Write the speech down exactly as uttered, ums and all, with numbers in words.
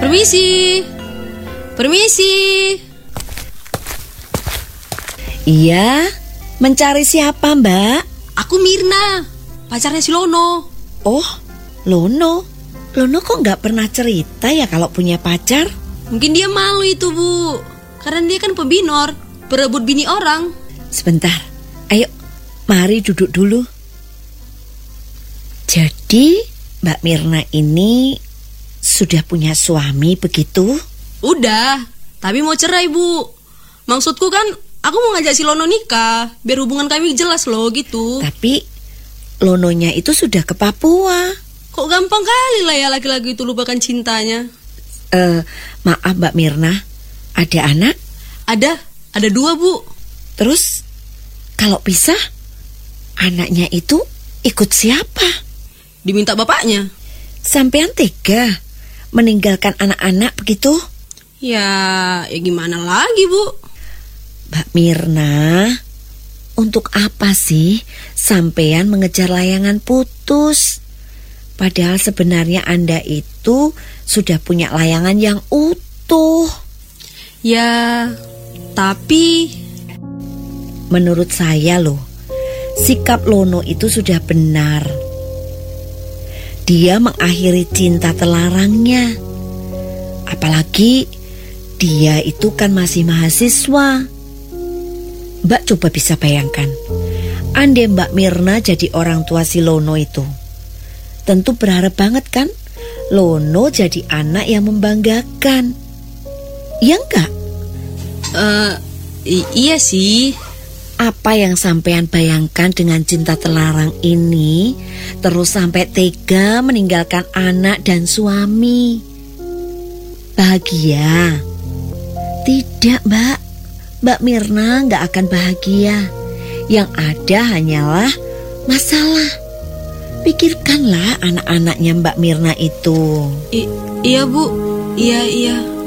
Permisi. Permisi. Iya, mencari siapa, Mbak? Aku Mirna, pacarnya si Lono. Oh, Lono. Lono kok nggak pernah cerita ya kalau punya pacar? Mungkin dia malu itu, Bu. Karena dia kan pebinor, berebut bini orang. Sebentar, ayo, mari duduk dulu. Jadi, Mbak Mirna ini sudah punya suami begitu? Udah, tapi mau cerai, Bu. Maksudku kan, aku mau ngajak si Lono nikah, biar hubungan kami jelas loh gitu. Tapi Lononya itu sudah ke Papua. Kok gampang kali lah ya laki-laki itu lupakan cintanya. Eh, maaf Mbak Mirna, ada anak? Ada, ada dua, Bu. Terus kalau pisah, anaknya itu ikut siapa? Diminta bapaknya. Sampean tega meninggalkan anak-anak begitu? Ya, ya gimana lagi, Bu? Mbak Mirna, untuk apa sih sampean mengejar layangan putus? Padahal sebenarnya Anda itu sudah punya layangan yang utuh. Ya, tapi menurut saya loh, sikap Lono itu sudah benar. Dia mengakhiri cinta terlarangnya. Apalagi dia itu kan masih mahasiswa. Mbak coba bisa bayangkan, andai Mbak Mirna jadi orang tua si Lono itu, tentu berharap banget kan Lono jadi anak yang membanggakan. Iya enggak? Uh, i- iya sih. Apa yang sampean bayangkan dengan cinta terlarang ini, terus sampai tega meninggalkan anak dan suami? Bahagia? Tidak, Mbak. Mbak Mirna nggak akan bahagia. Yang ada hanyalah masalah. Pikirkanlah anak-anaknya Mbak Mirna itu. I- iya, Bu. Iya, iya.